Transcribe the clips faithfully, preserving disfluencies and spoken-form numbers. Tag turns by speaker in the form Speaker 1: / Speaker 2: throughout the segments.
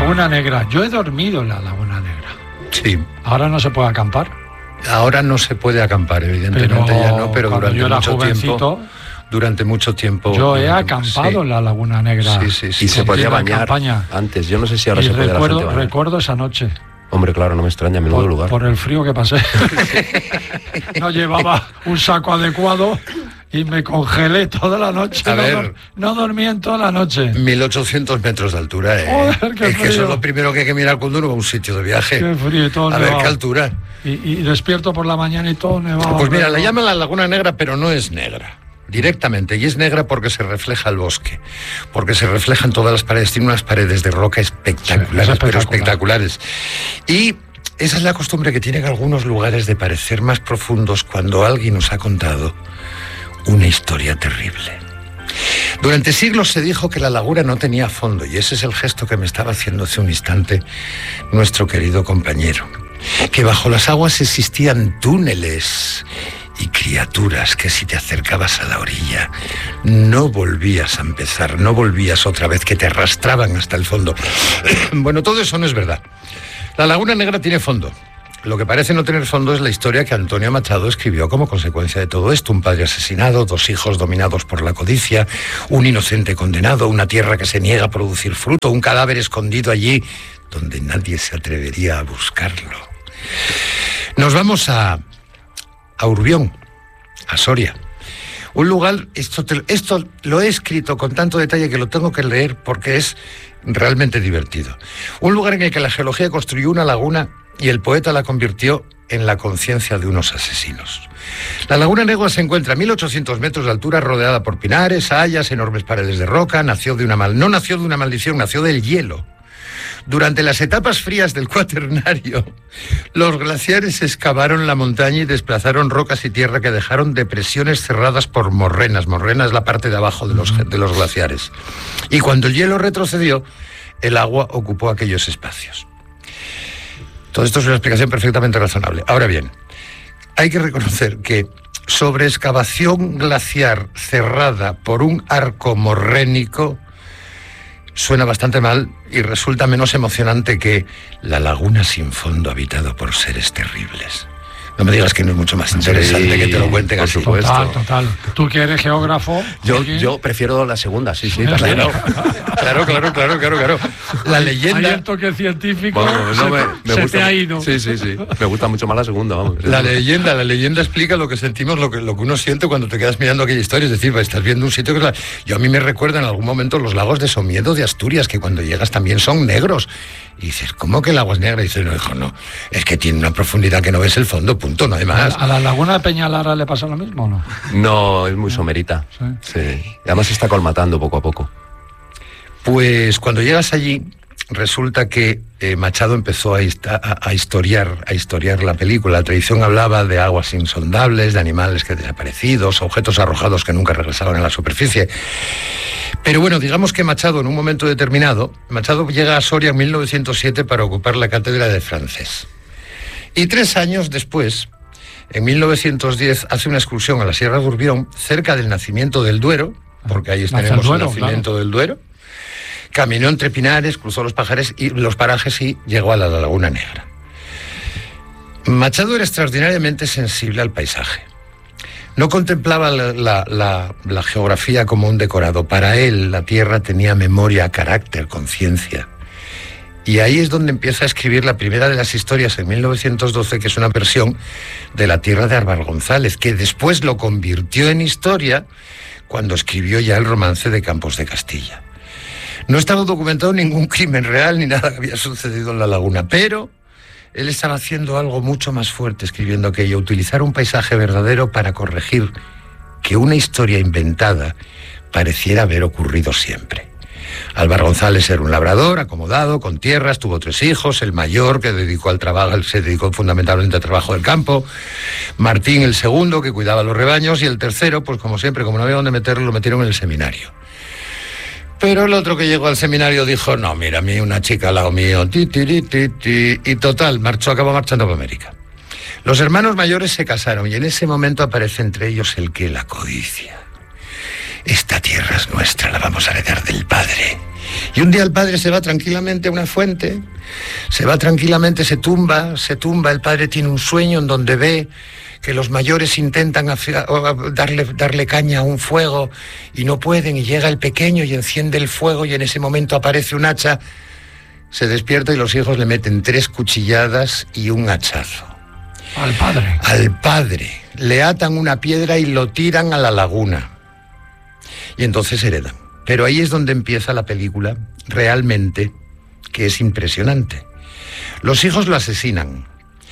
Speaker 1: Laguna Negra. Yo he dormido en la Laguna Negra.
Speaker 2: Sí.
Speaker 1: Ahora no se puede acampar.
Speaker 2: Ahora no se puede acampar, evidentemente
Speaker 1: pero
Speaker 2: ya no, pero durante
Speaker 1: yo era
Speaker 2: mucho
Speaker 1: jovencito,
Speaker 2: tiempo... Durante mucho tiempo.
Speaker 1: Yo he
Speaker 2: durante,
Speaker 1: acampado
Speaker 2: sí.
Speaker 1: en la Laguna Negra.
Speaker 2: Sí, sí, sí.
Speaker 3: Y se podía bañar
Speaker 1: campaña.
Speaker 3: antes. Yo no sé si ahora
Speaker 1: y
Speaker 3: se puede
Speaker 1: recuerdo,
Speaker 3: la gente bañar.
Speaker 1: recuerdo esa noche.
Speaker 3: Hombre, claro, no me extraña, menudo
Speaker 1: por,
Speaker 3: lugar.
Speaker 1: Por el frío que pasé. No llevaba un saco adecuado y me congelé toda la noche.
Speaker 2: A
Speaker 1: no,
Speaker 2: ver,
Speaker 1: no dormí en toda la noche.
Speaker 2: mil ochocientos metros de altura, ¿eh?
Speaker 1: Joder, qué
Speaker 2: es que
Speaker 1: frío.
Speaker 2: eso es lo primero que hay que mirar cuando uno va a un sitio de viaje.
Speaker 1: Qué frío y todo
Speaker 2: A
Speaker 1: nevado.
Speaker 2: ver, qué altura.
Speaker 1: Y, y despierto por la mañana y todo nevado.
Speaker 2: Pues mira,
Speaker 1: pero...
Speaker 2: le llaman la Laguna Negra, pero no es negra. Directamente, y es negra porque se refleja el bosque, porque se reflejan todas las paredes, tiene unas paredes de roca espectaculares,
Speaker 1: sí, es
Speaker 2: pero
Speaker 1: espectacular.
Speaker 2: espectaculares. Y esa es la costumbre que tienen algunos lugares de parecer más profundos cuando alguien nos ha contado una historia terrible. Durante siglos se dijo que la laguna no tenía fondo, y ese es el gesto que me estaba haciendo hace un instante nuestro querido compañero, que bajo las aguas existían túneles y criaturas que si te acercabas a la orilla no volvías a empezar, no volvías otra vez, que te arrastraban hasta el fondo. Bueno, todo eso no es verdad. La Laguna Negra tiene fondo. Lo que parece no tener fondo es la historia que Antonio Machado escribió como consecuencia de todo esto. Un padre asesinado, dos hijos dominados por la codicia, un inocente condenado, una tierra que se niega a producir fruto, un cadáver escondido allí donde nadie se atrevería a buscarlo. Nos vamos a... a Urbión, a Soria. Un lugar, esto, te, esto lo he escrito con tanto detalle que lo tengo que leer porque es realmente divertido. Un lugar en el que la geología construyó una laguna y el poeta la convirtió en la conciencia de unos asesinos. La Laguna Negra se encuentra a mil ochocientos metros de altura, rodeada por pinares, hayas, enormes paredes de roca. Nació de una mal, no nació de una maldición, nació del hielo. Durante las etapas frías del Cuaternario, los glaciares excavaron la montaña y desplazaron rocas y tierra que dejaron depresiones cerradas por morrenas. Morrena es la parte de abajo de los, de los glaciares. Y cuando el hielo retrocedió, el agua ocupó aquellos espacios. Todo esto es una explicación perfectamente razonable. Ahora bien, hay que reconocer que sobre excavación glaciar cerrada por un arco morrénico suena bastante mal y resulta menos emocionante que la laguna sin fondo habitado por seres terribles. No me digas que no es mucho más interesante sí, que te lo cuenten así.
Speaker 1: Total, total, total. Tú que eres geógrafo...
Speaker 3: Yo, yo prefiero la segunda, sí, sí.
Speaker 2: Claro, claro, claro, claro, claro, claro. La leyenda...
Speaker 1: Hay el toque científico,
Speaker 3: bueno, no,
Speaker 1: se,
Speaker 3: me, me
Speaker 1: se
Speaker 3: gusta,
Speaker 1: te ha ido.
Speaker 3: Sí, sí, sí. Me gusta mucho más la segunda, vamos.
Speaker 2: La leyenda, la leyenda explica lo que sentimos, lo que, lo que uno siente cuando te quedas mirando aquella historia. Es decir, estás viendo un sitio que... La... Yo a mí me recuerda en algún momento los lagos de Somiedo de Asturias, que cuando llegas también son negros. Y dices, ¿cómo que el agua es negra? Y dices, no, hijo, no. Es que tiene una profundidad que no ves el fondo, punto, no hay más.
Speaker 1: ¿A la laguna de Peñalara le pasa lo mismo o no?
Speaker 3: No, es muy somerita. Sí. Sí. Además se está colmatando poco a poco.
Speaker 2: Pues cuando llegas allí, resulta que eh, Machado empezó a, a, a, historiar, a historiar la película. La tradición hablaba de aguas insondables, de animales que desaparecidos, objetos arrojados que nunca regresaban a la superficie. Pero bueno, digamos que Machado en un momento determinado, Machado llega a Soria en mil novecientos siete para ocupar la cátedra de francés. Y tres años después, en mil novecientos diez, hace una excursión a la Sierra de Urbión, cerca del nacimiento del Duero, porque ahí tenemos el, Duero, el nacimiento claro. del Duero. Caminó entre pinares, cruzó los, pajares y, los parajes y llegó a la Laguna Negra. Machado era extraordinariamente sensible al paisaje. No contemplaba la, la, la, la geografía como un decorado. Para él, la tierra tenía memoria, carácter, conciencia. Y ahí es donde empieza a escribir la primera de las historias en mil novecientos doce, que es una versión de La tierra de Álvar González, que después lo convirtió en historia cuando escribió ya el romance de Campos de Castilla. No estaba documentado ningún crimen real ni nada que había sucedido en la laguna, pero él estaba haciendo algo mucho más fuerte escribiendo aquello, utilizar un paisaje verdadero para corregir que una historia inventada pareciera haber ocurrido siempre. Álvar González era un labrador, acomodado, con tierras, tuvo tres hijos, el mayor que dedicó al trabajo, se dedicó fundamentalmente al trabajo del campo, Martín el segundo que cuidaba los rebaños y el tercero, pues como siempre, como no había dónde meterlo, lo metieron en el seminario. Pero el otro que llegó al seminario dijo, no, mira, a mí una chica al lado mío, ti, ti, ti, ti, ti, y total, marchó, acabó marchando para América. Los hermanos mayores se casaron y en ese momento aparece entre ellos el que la codicia. Esta tierra es nuestra, la vamos a heredar del padre. Y un día el padre se va tranquilamente a una fuente, se va tranquilamente, se tumba, se tumba, el padre tiene un sueño en donde ve que los mayores intentan darle, darle caña a un fuego y no pueden, y llega el pequeño y enciende el fuego y en ese momento aparece un hacha, se despierta y los hijos le meten tres cuchilladas y un hachazo.
Speaker 1: Al padre.
Speaker 2: Al padre. Le atan una piedra y lo tiran a la laguna. Y entonces heredan. Pero ahí es donde empieza la película, realmente, que es impresionante. Los hijos lo asesinan.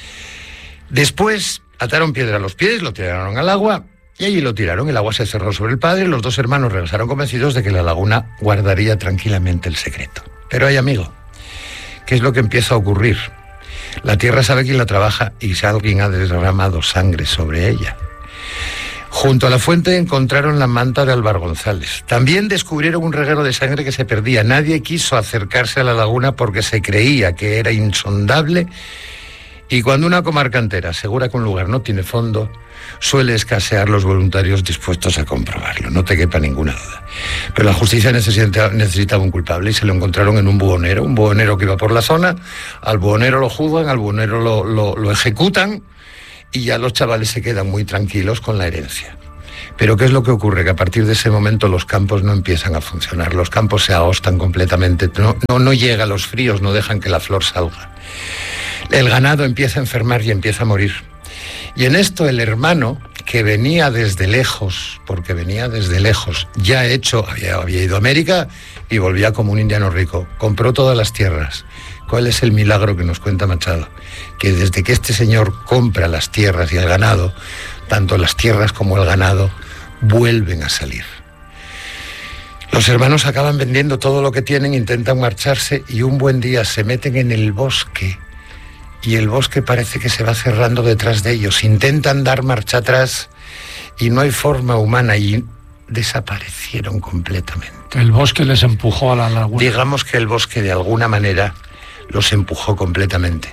Speaker 2: Después ataron piedra a los pies, lo tiraron al agua y allí lo tiraron. El agua se cerró sobre el padre. Los dos hermanos regresaron convencidos de que la laguna guardaría tranquilamente el secreto. Pero hay, amigo, ¿qué es lo que empieza a ocurrir? La tierra sabe quién la trabaja y si alguien ha derramado sangre sobre ella. Junto a la fuente encontraron la manta de Álvaro González. También descubrieron un reguero de sangre que se perdía. Nadie quiso acercarse a la laguna porque se creía que era insondable. Y cuando una comarca entera asegura que un lugar no tiene fondo, suele escasear los voluntarios dispuestos a comprobarlo, no te quepa ninguna duda. Pero la justicia necesita, necesitaba un culpable y se lo encontraron en un buhonero, un buhonero que iba por la zona, al buhonero lo juzgan, al buhonero lo, lo, lo ejecutan y ya los chavales se quedan muy tranquilos con la herencia. Pero ¿qué es lo que ocurre? Que a partir de ese momento los campos no empiezan a funcionar, los campos se agostan completamente, no, no, no llega, los fríos no dejan que la flor salga. El ganado empieza a enfermar y empieza a morir. Y en esto el hermano, que venía desde lejos, porque venía desde lejos, ya hecho, había, había ido a América y volvía como un indiano rico, compró todas las tierras. ¿Cuál es el milagro que nos cuenta Machado? Que desde que este señor compra las tierras y el ganado, tanto las tierras como el ganado vuelven a salir. Los hermanos acaban vendiendo todo lo que tienen, intentan marcharse y un buen día se meten en el bosque y el bosque parece que se va cerrando detrás de ellos. Intentan dar marcha atrás y no hay forma humana y desaparecieron completamente.
Speaker 1: El bosque les empujó a la laguna.
Speaker 2: Digamos que el bosque de alguna manera los empujó completamente.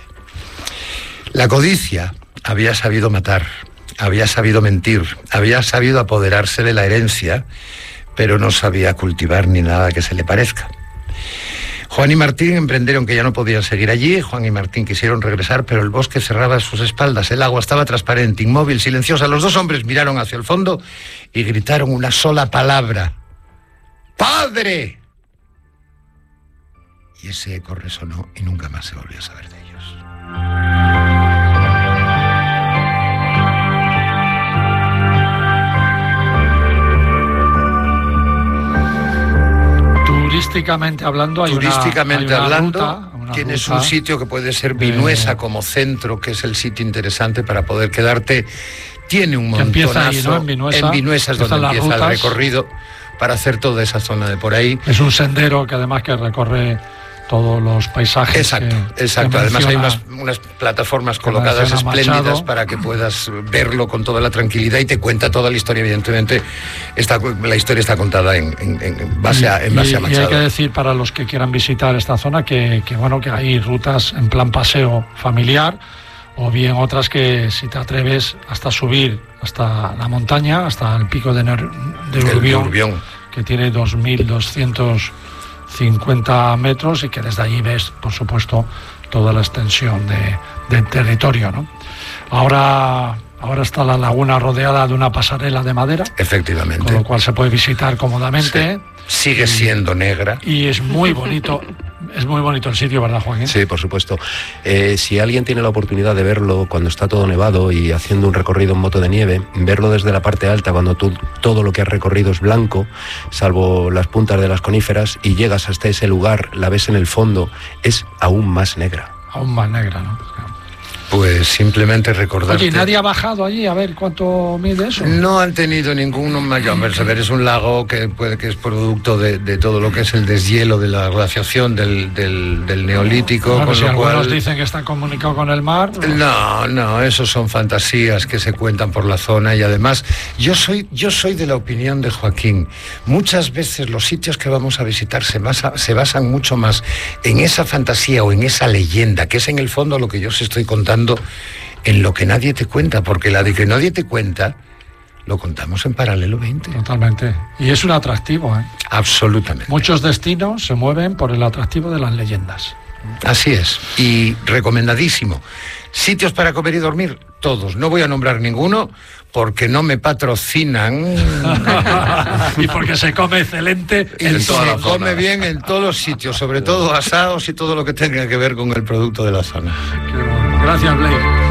Speaker 2: La codicia había sabido matar, había sabido mentir, había sabido apoderarse de la herencia, pero no sabía cultivar ni nada que se le parezca. Juan y Martín emprendieron que ya no podían seguir allí. Juan y Martín quisieron regresar, pero el bosque cerraba sus espaldas. El agua estaba transparente, inmóvil, silenciosa. Los dos hombres miraron hacia el fondo y gritaron una sola palabra: ¡Padre! Y ese eco resonó y nunca más se volvió a saber de ellos.
Speaker 1: Turísticamente hablando, hay
Speaker 2: Turísticamente
Speaker 1: una, hay una
Speaker 2: hablando,
Speaker 1: ruta, una
Speaker 2: tienes
Speaker 1: ruta
Speaker 2: un sitio que puede ser Vinuesa
Speaker 1: de...
Speaker 2: como centro, que es el sitio interesante para poder quedarte. Tiene un montonazo.
Speaker 1: Empieza ahí, ¿no? En Vinuesa,
Speaker 2: en Vinuesa es donde empieza
Speaker 1: rutas.
Speaker 2: El recorrido para hacer toda esa zona de por ahí.
Speaker 1: Es un sendero que además que recorre todos los paisajes.
Speaker 2: Exacto,
Speaker 1: que,
Speaker 2: exacto.
Speaker 1: que
Speaker 2: Además
Speaker 1: menciona,
Speaker 2: hay unas, unas plataformas colocadas espléndidas Machado, para que puedas verlo con toda la tranquilidad y te cuenta toda la historia. Evidentemente, está, la historia está contada en, en, en base, a, en base
Speaker 1: y,
Speaker 2: a Machado.
Speaker 1: Y hay que decir para los que quieran visitar esta zona que, que bueno que hay rutas en plan paseo familiar o bien otras que si te atreves hasta subir hasta la montaña, hasta el pico de, Ner, de Urbión,
Speaker 2: Urbión,
Speaker 1: que tiene dos mil doscientos cincuenta metros y que desde allí ves, por supuesto, toda la extensión de, del territorio, ¿no? Ahora, ahora está la laguna rodeada de una pasarela de madera.
Speaker 2: Efectivamente.
Speaker 1: Con lo cual se puede visitar cómodamente.
Speaker 2: Sí. Sigue siendo negra.
Speaker 1: Y es muy bonito. Es muy bonito el sitio, ¿verdad, Joaquín?
Speaker 3: Sí, por supuesto. Eh, si alguien tiene la oportunidad de verlo cuando está todo nevado y haciendo un recorrido en moto de nieve, verlo desde la parte alta cuando tú, todo lo que has recorrido es blanco, salvo las puntas de las coníferas, y llegas hasta ese lugar, la ves en el fondo, es aún más negra.
Speaker 1: Aún más negra, ¿no?
Speaker 2: Pues simplemente recordarte...
Speaker 1: Oye, ¿nadie ha bajado allí a ver cuánto mide eso?
Speaker 2: No han tenido ninguno mayor. A ver, es un lago que puede que es producto de, de todo lo que es el deshielo de la glaciación del, del, del neolítico.
Speaker 1: Claro,
Speaker 2: con
Speaker 1: si
Speaker 2: lo
Speaker 1: algunos
Speaker 2: cual...
Speaker 1: dicen que está comunicado con el mar.
Speaker 2: No, no, eso son fantasías que se cuentan por la zona y además yo soy, yo soy de la opinión de Joaquín. Muchas veces los sitios que vamos a visitar se, basa, se basan mucho más en esa fantasía o en esa leyenda, que es en el fondo lo que yo os estoy contando, en lo que nadie te cuenta, porque la de que nadie te cuenta lo contamos en Paralelo veinte.
Speaker 1: Totalmente. Y es un atractivo, ¿eh?
Speaker 2: Absolutamente.
Speaker 1: Muchos destinos se mueven por el atractivo de las leyendas.
Speaker 2: Así es. Y recomendadísimo. Sitios para comer y dormir, todos. No voy a nombrar ninguno porque no me patrocinan.
Speaker 1: Y porque se come excelente
Speaker 2: y
Speaker 1: en
Speaker 2: se
Speaker 1: toda la
Speaker 2: come
Speaker 1: zona.
Speaker 2: bien en todos los sitios, sobre todo asados y todo lo que tenga que ver con el producto de la zona.
Speaker 1: Qué bueno. Gracias, Blake.